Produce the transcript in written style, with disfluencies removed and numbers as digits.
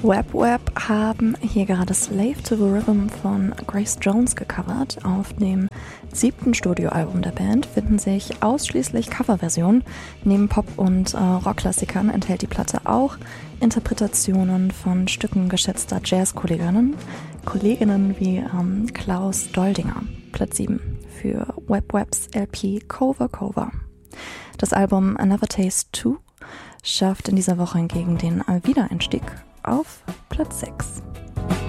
Web haben hier gerade Slave to the Rhythm von Grace Jones gecovert. Auf dem 7. Studioalbum der Band finden sich ausschließlich Coverversionen. Neben Pop- und Rockklassikern enthält die Platte auch Interpretationen von Stücken geschätzter Jazz-Kolleginnen wie Klaus Doldinger. Platz 7 für Webs LP Cover. Das Album Another Taste 2 schafft in dieser Woche hingegen den Wiedereinstieg auf Platz 6.